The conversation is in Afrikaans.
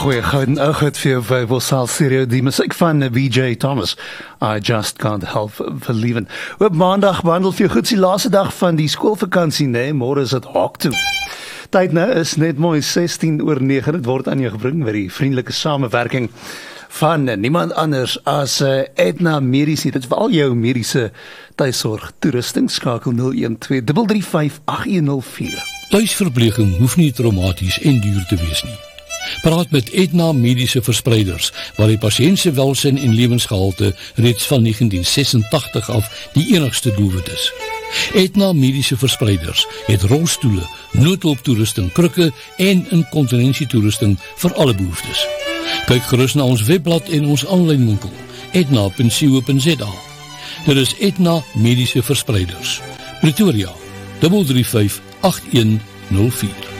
goeie gouden oogheid vir jou Wybosal stereo, die musiek van VJ Thomas, I Just Can't Help Believing. Op maandag behandel vir jou goed die laaste dag van die skoolvakansie, nee, môre is dit hak toe. Tyd nou is net mooi 16:09, dit word aan jou gebring met die vriendelike samewerking van niemand anders as Aetna Mediese. Dit is vir al jou mediese tuisorg toerusting, skakel 012-335-8104. Tuisverpleging hoef nie traumaties en duur te wees nie. Praat met Aetna Mediese Verspreiders, waar die pasiënt se welsyn en lewensgehalte reeds van 1986 af die enigste doelwit is. Aetna Mediese Verspreiders het rolstoele, noodhulptoerusting, krukke en inkontinensietoerusting vir alle behoeftes. Kyk gerus na ons webblad en ons aanlyn winkel, etna.co.za. Dit is Aetna Mediese Verspreiders. Pretoria, 335-8104.